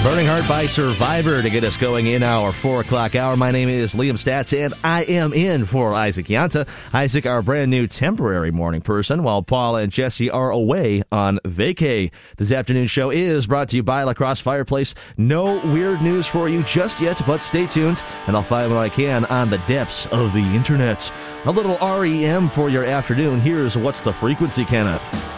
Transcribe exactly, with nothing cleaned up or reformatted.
Burning Heart by Survivor to get us going in our four o'clock hour. My name is Liam Stats, and I am in for Isaac Yanta. Isaac, our brand new temporary morning person, while Paul and Jesse are away on vacay. This afternoon show is brought to you by La Crosse Fireplace. No weird news for you just yet, but stay tuned, and I'll find what I can on the depths of the internet. A little R E M for your afternoon. Here's What's the Frequency, Kenneth.